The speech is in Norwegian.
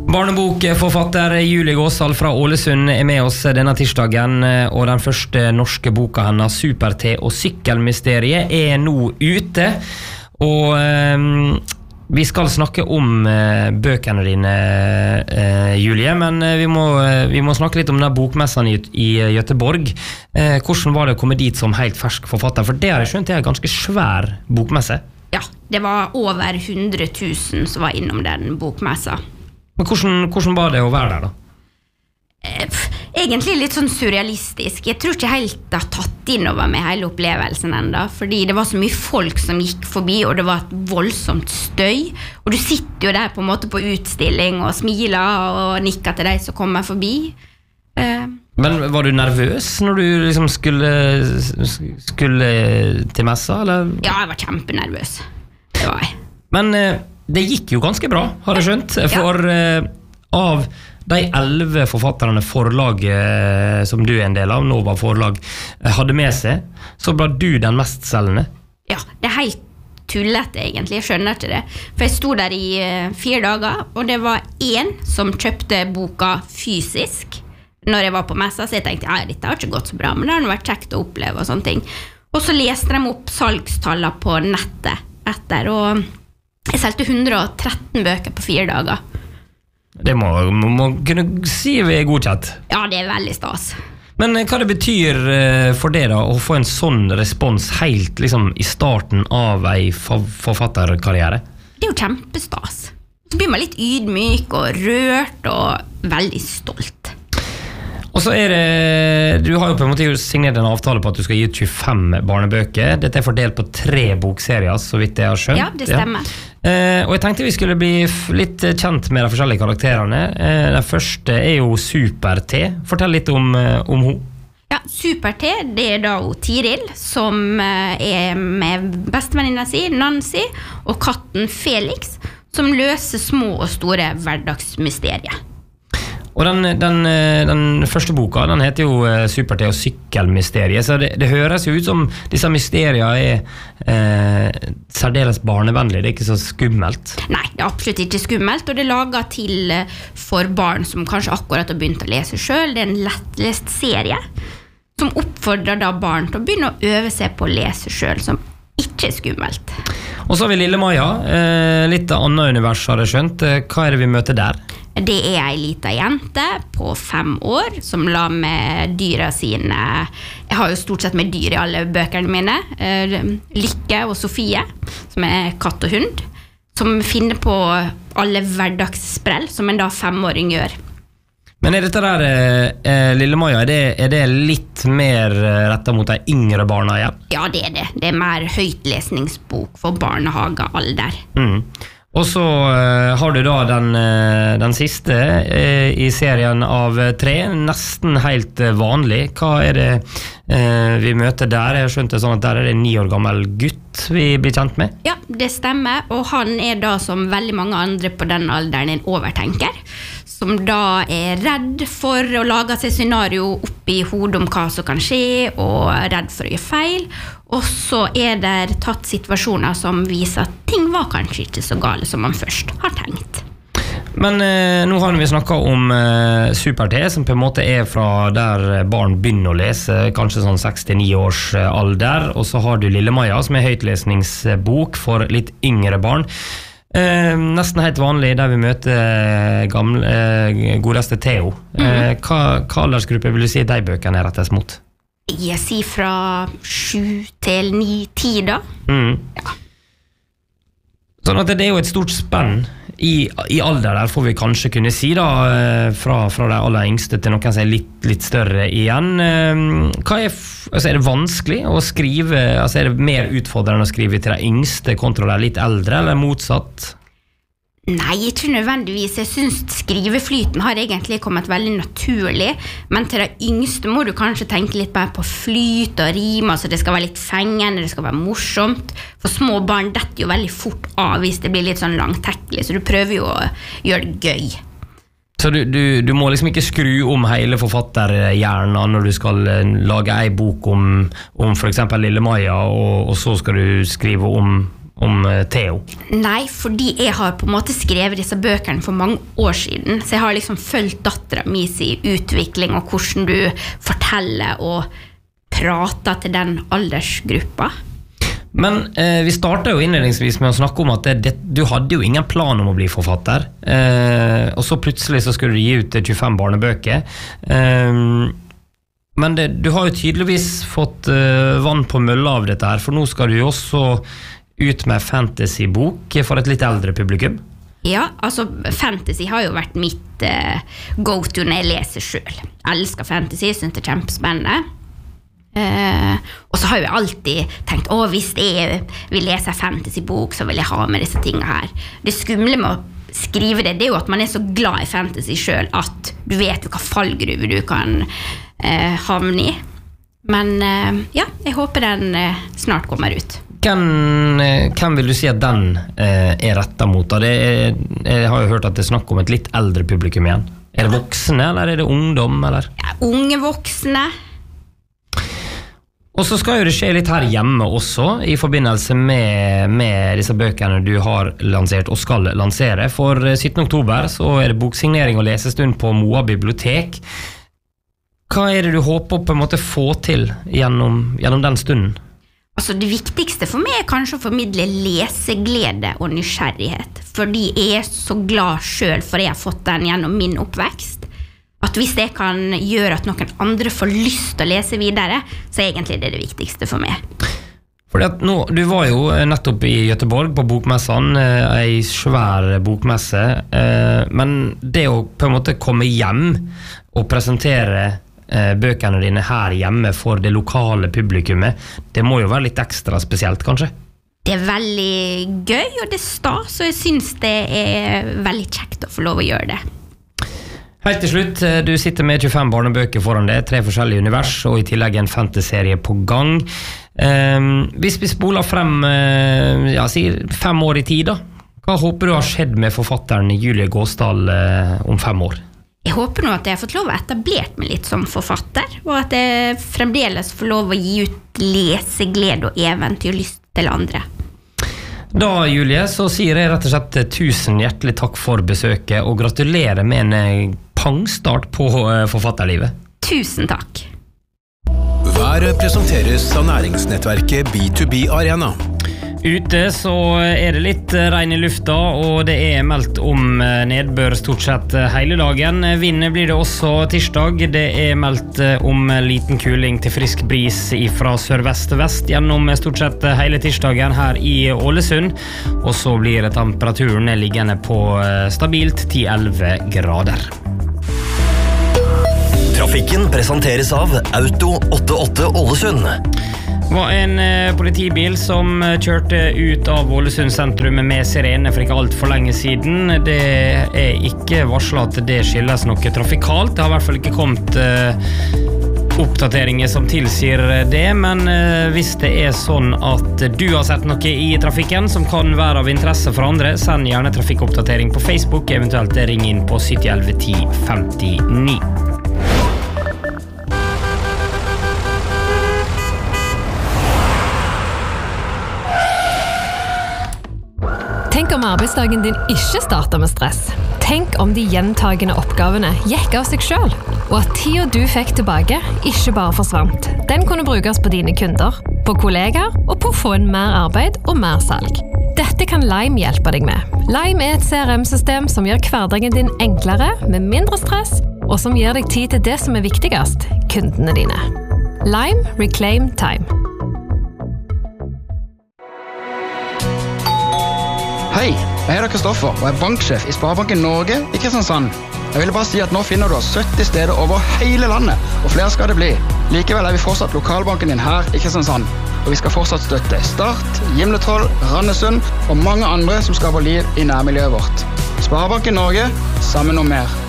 Barnebokforfatter Julie Gåsdal fra Ålesund med oss denne tirsdagen, og den første norske boka hennes, Super-T og sykkelmysteriet, nå ute. Og vi skal snakke om bøkene dine, Julie, men vi må snakke litt om den bokmessen i Göteborg. Hvordan var det å komme dit som helt fersk forfatter? For det har jeg skjønt, det en ganske svær bokmesse. Ja, det var over 100 000 som var innom den bokmessa. Men hvordan var det å være der da? Egentlig litt sånn surrealistisk. Jeg tror ikke helt har tatt inn over meg hele opplevelsen enda, fordi det var så mye folk som gikk forbi, og det var et voldsomt støy, og du sitter jo der på en måte på utstilling og smiler og nikker til deg som kommer forbi. Men var du nervøs når du liksom skulle til messa, eller? Ja, jeg var kjempenervøs. Det var jeg. Men det gikk jo ganske bra, har jeg skjønt, for av de 11 forfatterne forlaget som du en del av, Nova forlag, hadde med seg, så ble du den mestselgende. Ja, det helt tullete egentlig, jeg skjønner ikke det. For jeg stod der i 4 dager, og det var en som kjøpte boka fysisk når jeg var på messa, så jeg tenkte, ja, dette har ikke gått så bra, men det har vært kjekt å oppleve og sånne ting. Og så leste de opp salgstallene på nettet etter, og jeg solgte 113 bøker på 4 dager. Det må kunne si vi godkjent. Ja, det veldig stas. Men hva det betyr for dere å få en sånn respons helt liksom, i starten av en forfatterkarriere? Det jo kjempestas. Så blir man litt ydmyk og rørt og veldig stolt. Og så det, du har jo på en måte signert en avtale på at du skal gi ut 25 barnebøker. Dette fordelt på 3 bokserier, så vidt jeg har skjønt. Ja, det stemmer. Og jeg tenkte vi skulle bli litt kjent med de forskjellige karakterene. Den første jo Super-T. Fortell litt om henne. Ja, Super-T, det da Tiril, som med bestevenninna si, Nancy, og katten Felix, som løser små og store hverdagsmysterier. Og den første boka, den heter jo Super-T og sykkelmysteriet, så det høres jo ut som disse mysteriene særdeles barnevennlige, det ikke så skummelt. Nei, det absolutt ikke skummelt, og det laget til for barn som kanskje akkurat har begynt å lese selv. Det en lettlest serie som oppfordrer da barn til å begynne å øve seg på å lese selv, som ikke skummelt. Og så har vi Lille Maja, litt annet univers har jeg skjønt. Hva det vi møter der? Det en liten jente på 5 år som la med dyra sine. Jeg har jo stort sett med dyr i alle bøkene mine. Lykke og Sofie, som katt og hund, som finner på alle hverdagssprell som en da 5-åring gjør. Men dette der, Lille Maja, det litt mer rettet mot de yngre barna igjen? Ja, det. Det mer høytlesningsbok for barnehagealder. Og så har du da den siste i serien av 3, nesten helt vanlig. Hva det vi møter der? Jeg har skjønt det sånn at der det en 9 år gammel gutt vi blir kjent med. Ja, det stemmer, og han da som veldig mange andre på den alderen en overtenker, som da redd for å lage seg scenario opp i hodet om hva som kan skje, og redd for å gjøre feil. Og så det tatt situasjoner som viser at ting var kanskje ikke så gale som man først har tenkt. Men nå har vi snakket om Super-T, som på en måte fra der barn begynner å lese, kanskje sånn 6-9 års alder, og så har du Lille Maja, som høytlesningsbok for litt yngre barn. Nesten helt vanlig, der vi møter godeste Theo. Hva aldersgruppe vil du si de bøkene rettes mot? Jeg sier fra 7 til 9-10 da. Ja. Sånn at det jo et stort spenn i alder der, får vi kanskje kunne si da, fra de aller yngste til noen som litt større igjen. Hva altså det vanskelig å skrive, altså det mer utfordrende å skrive til de yngste kontra de litt eldre, eller motsatt? Nei, ikke nødvendigvis. Jeg synes skriveflyten har egentlig kommet veldig naturlig, men til de yngste må du kanskje tenke litt mer på flyt og rim, altså det skal være litt fengende, det skal være morsomt. For små barn detter jo veldig fort av hvis det blir litt sånn langtekkelig, så du prøver jo å gjøre det gøy. Så du må liksom ikke skru om hele forfatterhjernen når du skal lage en bok om for eksempel Lille Maja, og så skal du skrive om om Theo? Nei, fordi jeg har på en måte skrevet disse bøkene for mange år siden, så jeg har liksom følt datteren min i utvikling, og hvordan du forteller og prater til den aldersgruppa. Men vi startet jo innledningsvis med å snakke om at du hadde jo ingen plan om å bli forfatter, og så plutselig så skulle du gi ut 25 barnebøker. Men du har jo tydeligvis fått vann på mølla av dette her, for nå skal du jo også ut med fantasy-bok for et litt eldre publikum. Ja, altså fantasy har jo vært mitt go-to når jeg leser selv. Jeg elsker fantasy, synes det er kjempespennende. Og så har jeg alltid tenkt, hvis jeg vil lese fantasy-bok, så vil jeg ha med disse tingene her. Det skumle med å skrive det er jo at man er så glad i fantasy selv, at du vet jo hva fallgruve du kan havne i. Men ja, jeg håper den snart kommer ut. Hvem vil du si at den er rettet mot? Jeg har jo hørt at det er snakk om et litt eldre publikum igjen. Er det voksne, eller er det ungdom? Eller? Ja, unge voksne. Og så skal jo det skje litt her hjemme også, i forbindelse med disse bøkene du har lansert og skal lansere. For 17. oktober så er det boksignering og lesestund på Moa bibliotek. Hva er det du håper på en måte få til gjennom den stunden? Altså det viktigste for meg er kanskje å formidle leseglede og nysgjerrighet, fordi jeg er så glad selv for jeg har fått den gjennom min oppvekst, at hvis jeg kan gjøre at noen andre får lyst til å lese videre, så er egentlig det viktigste for meg. Fordi at nå, du var jo nettopp i Göteborg på bokmessen, en svær bokmesse, men det å på en måte komme hjem og presentere bøkene dine her hjemme for det lokale publikummet, det må jo være litt ekstra spesielt, kanskje? Det er veldig gøy, og det er stas, og jeg synes det er veldig kjekt å få lov å gjøre det. Helt til slutt, du sitter med 25 barnebøker foran deg, 3 forskjellige univers, og i tillegg en fantasy-serie på gang. Hvis vi spoler frem, sier 5 år i tid da, hva håper du har skjedd med forfatteren Julie Gåsdal om 5 år? Jeg håper nå at jeg har fått lov å etablere meg litt som forfatter, og at jeg fremdeles får lov å gi ut leseglede og eventyrlyst til andre. Da, Julie, så sier jeg rett og slett 1000 hjertelig takk for besøket, og gratulerer med en pangstart på forfatterlivet. Tusen takk. Været presenteres av næringsnettverket B2B Arena. Ute så er det litt regn i lufta, og det er meldt om nedbør stort sett hele dagen. Vind blir det også tirsdag. Det er meldt om liten kuling til frisk bris fra sørvest til vest gjennom stort sett hele tirsdagen her i Ålesund. Og så blir temperaturen liggende på stabilt 10-11 grader. Trafikken presenteres av Auto 88 Ålesund. Var en politibil som kjørte ut av Ålesund sentrum med sirene for ikke alt for lenge siden. Det er ikke varslet at det skilles noe trafikalt. Det har i hvert fall ikke kommet oppdateringer som tilsier det, men hvis det er sånn at du har sett noe i trafikken som kan være av interesse for andre, send gjerne trafikkoppdatering på Facebook, eventuelt ring inn på 7011 1059. Tenk om arbeidsdagen din ikke starter med stress. Tenk om de gjentagende oppgavene gikk av seg selv, og at tiden du fikk tilbake ikke bare forsvant. Den kunne brukes på dine kunder, på kollegaer og på å få inn mer arbeid og mer salg. Dette kan Lime hjelpe deg med. Lime er et CRM-system som gjør hverdagen din enklere, med mindre stress, og som gir deg tid til det som er viktigst, kundene dine. Lime Reclaim Time. Hei, jeg heter Kristoffer og er banksjef i Sparebanken Norge i Kristiansand. Jeg ville bare si at nå finner du oss 70 steder over hele landet, og flere skal det bli. Likevel er vi fortsatt lokalbanken din her i Kristiansand, og vi skal fortsatt støtte Start, Gimletroll, Randesund og mange andre som skaper liv i nærmiljøet vårt. Sparebanken Norge, sammen om mer.